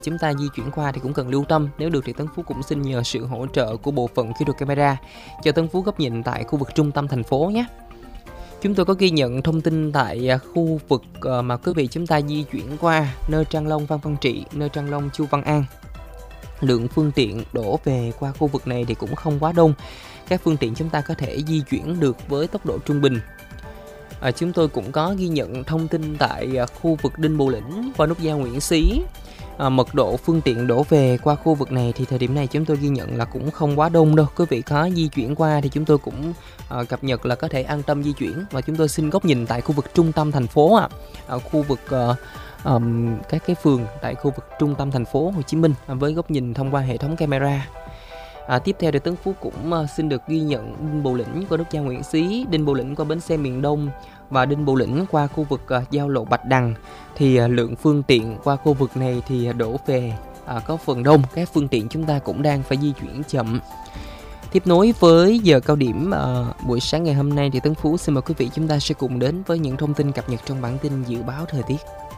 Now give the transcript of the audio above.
chúng ta di chuyển qua thì cũng cần lưu tâm. Nếu được thì Tấn Phú cũng xin nhờ sự hỗ trợ của bộ phận kỹ thuật camera cho Tấn Phú góc nhìn tại khu vực trung tâm thành phố nhé. Chúng tôi có ghi nhận thông tin tại khu vực mà quý vị chúng ta di chuyển qua nơi Trang Long Phan Văn Trị, nơi Trang Long Chu Văn An. Lượng phương tiện đổ về qua khu vực này thì cũng không quá đông. Các phương tiện chúng ta có thể di chuyển được với tốc độ trung bình. Chúng tôi cũng có ghi nhận thông tin tại khu vực Đinh Bộ Lĩnh qua nút giao Nguyễn Xí. Mật độ phương tiện đổ về qua khu vực này thì thời điểm này chúng tôi ghi nhận là cũng không quá đông đâu. Quý vị có di chuyển qua thì chúng tôi cũng cập nhật là có thể an tâm di chuyển. Và chúng tôi xin góc nhìn tại khu vực trung tâm thành phố ở khu vực các cái phường tại khu vực trung tâm thành phố Hồ Chí Minh với góc nhìn thông qua hệ thống camera. Tiếp theo thì Tấn Phú cũng xin được ghi nhận Đinh Bộ Lĩnh qua nút giao Nguyễn Xí, Đinh Bộ Lĩnh qua bến xe miền Đông và Đinh Bộ Lĩnh qua khu vực giao lộ Bạch Đằng. Thì lượng phương tiện qua khu vực này thì đổ về có phần đông. Các phương tiện chúng ta cũng đang phải di chuyển chậm. Tiếp nối với giờ cao điểm buổi sáng ngày hôm nay thì Tấn Phú xin mời quý vị chúng ta sẽ cùng đến với những thông tin cập nhật trong bản tin dự báo thời tiết.